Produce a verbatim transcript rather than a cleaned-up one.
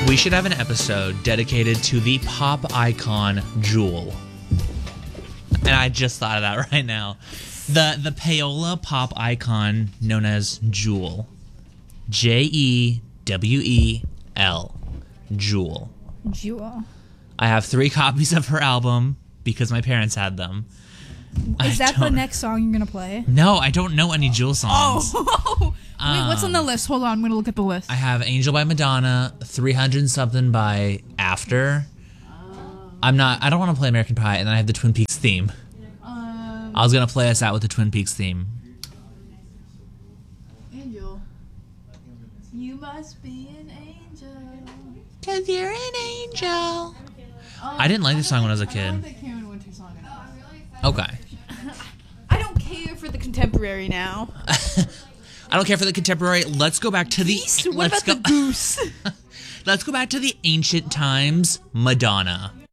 We should have an episode dedicated to the pop icon Jewel. And I just thought of that right now. The the payola pop icon known as Jewel. J E W E L. Jewel. Jewel. I have three copies of her album because my parents had them. Is I that the don't- next song you're going to play? No, I don't know any Jewel songs. Oh, wait, what's on the list? Hold on, I'm gonna look at the list. I have Angel by Madonna, three hundred something by After. I'm not, I don't want to play American Pie, and then I have the Twin Peaks theme. Um, I was going to play us out with the Twin Peaks theme. Angel, you must be an angel. Cause you're an angel. Um, I didn't like this song when I was a I kid. don't like that Karen Winter song enough. Okay. I don't care for the contemporary now. I don't care for the contemporary. Let's go back to the. Beast, what let's about go, the goose? Let's go back to the ancient times. Madonna.